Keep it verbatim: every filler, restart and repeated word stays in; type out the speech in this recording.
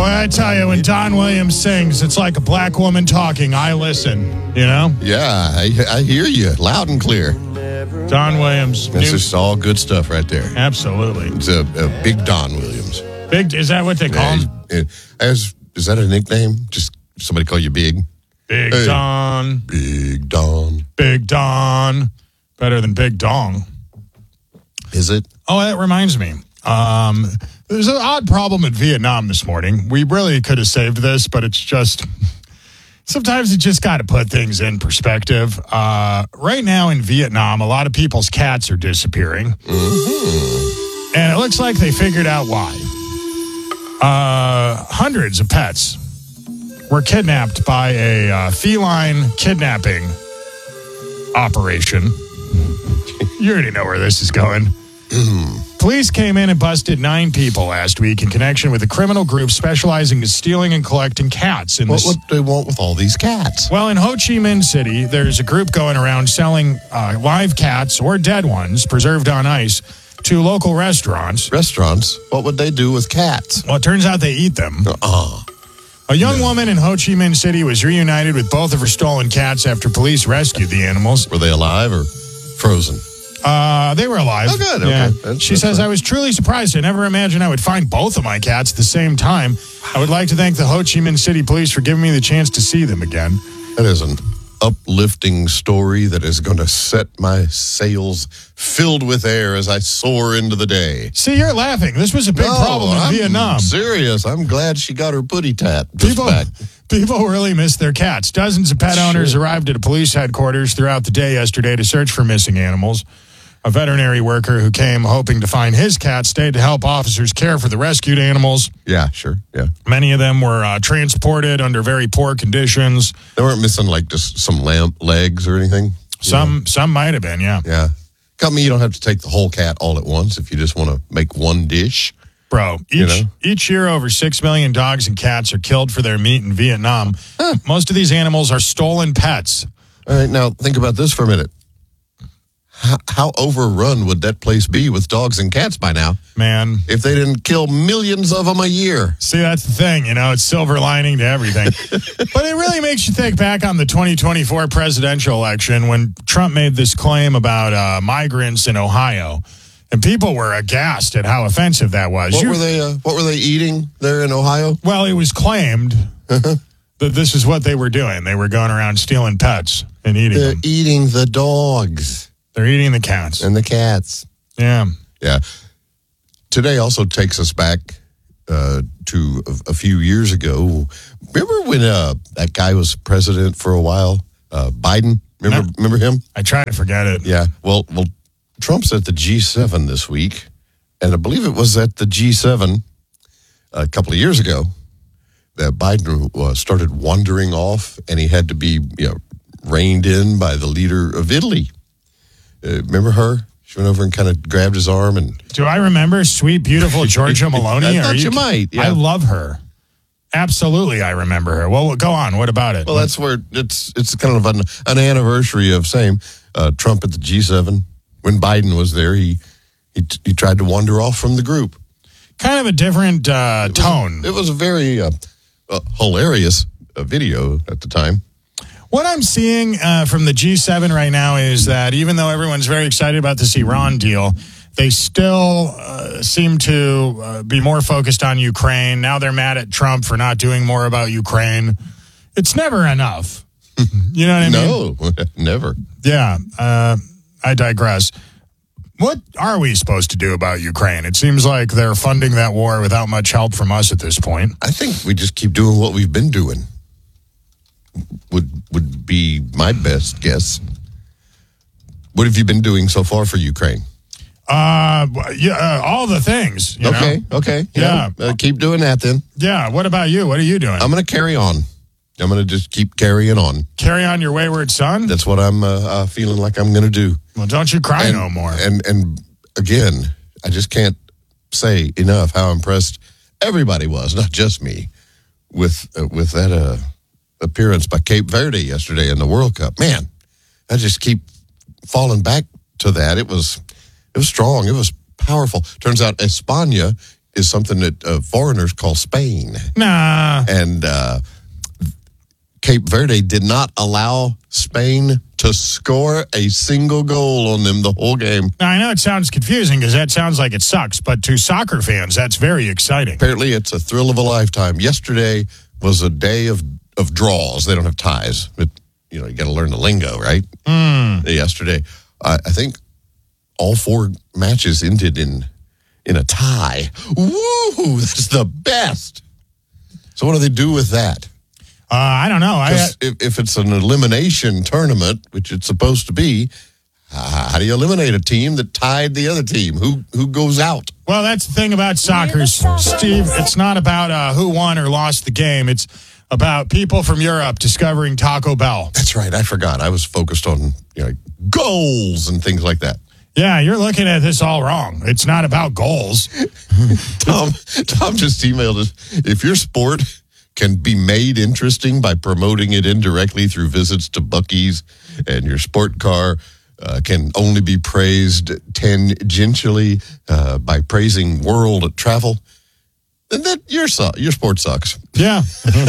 Boy, I tell you, when Don Williams sings, it's like a black woman talking. I listen, you know? Yeah, I, I hear you loud and clear. Don Williams. That's new- just all good stuff right there. Absolutely. It's a, a big Don Williams. Big, is that what they call him? Yeah, as, is that a nickname? Just somebody call you Big? Big Hey. Don. Big Don. Big Don. Better than Big Dong. Is it? Oh, that reminds me. Um, there's an odd problem in Vietnam this morning. We really could have saved this, but it's just... Sometimes you just got to put things in perspective. Uh, right now in Vietnam, a lot of people's cats are disappearing. Mm-hmm. And it looks like they figured out why. Uh, hundreds of pets were kidnapped by a uh, feline kidnapping operation. You already know where this is going. Police came in and busted nine people last week in connection with a criminal group specializing in stealing and collecting cats. In What this, would they want with all these cats? well, in Ho Chi Minh City, there's a group going around selling uh, live cats or dead ones, preserved on ice, to local restaurants. Restaurants, what would they do with cats? Well, it turns out they eat them. Oh, A young woman in Ho Chi Minh City was reunited with both of her stolen cats after police rescued the animals. were they alive or frozen? Uh, they were alive. Oh, good. Yeah. Okay. That's- she that's says, right. I was truly surprised. I never imagined I would find both of my cats at the same time. I would like to thank the Ho Chi Minh City Police for giving me the chance to see them again. That is an uplifting story that is going to set my sails filled with air as I soar into the day. See, you're laughing. This was a big No, problem in I'm Vietnam. serious. I'm glad she got her putty tat. Just People, back. people really miss their cats. Dozens of pet owners arrived at a police headquarters throughout the day yesterday to search for missing animals. A veterinary worker who came hoping to find his cat stayed to help officers care for the rescued animals. Yeah, sure. Yeah. Many of them were uh, transported under very poor conditions. They weren't missing like just some lamp legs or anything. Some some might have been, yeah. Yeah. Got me, you don't have to take the whole cat all at once if you just want to make one dish. Bro, each, You know? each year over six million dogs and cats are killed for their meat in Vietnam. Huh. Most of these animals are stolen pets. All right, now think about this for a minute. How, how overrun would that place be with dogs and cats by now Man, if they didn't kill millions of them a year? see, that's the thing, you know, it's silver lining to everything. But it really makes you think back on the twenty twenty-four presidential election when Trump made this claim about uh, migrants in Ohio. And people were aghast at how offensive that was. What You- were they? Uh, what were they eating there in Ohio? Well, it was claimed that this is what they were doing. They were going around stealing pets and eating They're them. eating the dogs They're eating the cats. and the cats. Yeah. Yeah. Today also takes us back uh, to a, a few years ago. Remember when uh, that guy was president for a while, uh, Biden? Remember? No. Remember him? I try to forget it. Yeah. Well, well, Trump's at the G seven this week, and I believe it was at the G seven a couple of years ago that Biden uh, started wandering off, and he had to be, you know, reined in by the leader of Italy. Uh, remember her? She went over and kind of grabbed his arm and. Do I remember sweet, beautiful Georgia Maloney? I thought Are you might, yeah. I love her. Absolutely, I remember her. Well, go on. What about it? Well, that's where it's it's kind of an, an anniversary of same uh, Trump at the G seven. When Biden was there, he, he he tried to wander off from the group. kind of a different uh, It was, tone. It was a very uh, uh, hilarious uh, video at the time. What I'm seeing uh, from the G seven right now is that even though everyone's very excited about this Iran deal, they still uh, seem to uh, be more focused on Ukraine. Now they're mad at Trump for not doing more about Ukraine. It's never enough. You know what I mean? No, never. Yeah, uh, I digress. What are we supposed to do about Ukraine? It seems like they're funding that war without much help from us at this point. I think we just keep doing what we've been doing. Would would be my best guess. What have you been doing so far for Ukraine? Uh, yeah, uh, all the things. You okay, know? okay. Yeah. Uh, keep doing that then. Yeah. What about you? What are you doing? I'm going to carry on. I'm going to just keep carrying on. Carry on your wayward son? That's what I'm uh, uh, feeling like I'm going to do. Well, don't you cry and, no more. And and again, I just can't say enough how impressed everybody was, not just me, with uh, with that uh, appearance by Cape Verde yesterday in the World Cup. Man, I just keep falling back to that. It was it was strong. It was powerful. Turns out España is something that uh, foreigners call Spain. Nah. And uh, Cape Verde did not allow Spain to score a single goal on them the whole game. Now, I know it sounds confusing because that sounds like it sucks, but to soccer fans, that's very exciting. Apparently, it's a thrill of a lifetime. Yesterday was a day of, of draws. They don't have ties, but you know you got to learn the lingo, right? Mm. Yesterday, I, I think all four matches ended in in a tie. Woo! That's the best. So, what do they do with that? Uh, I don't know. I, if, if it's an elimination tournament, which it's supposed to be, uh, how do you eliminate a team that tied the other team? Who who goes out? Well, that's the thing about soccer, Steve. It's not about uh, who won or lost the game. It's about people from Europe discovering Taco Bell. That's right. I forgot. I was focused on you know goals and things like that. Yeah, you're looking at this all wrong. It's not about goals. Tom, Tom just emailed us. If your sport can be made interesting by promoting it indirectly through visits to Buc-ee's, and your sport car uh, can only be praised tangentially uh, by praising world travel, then that your, su- your sport sucks. Yeah.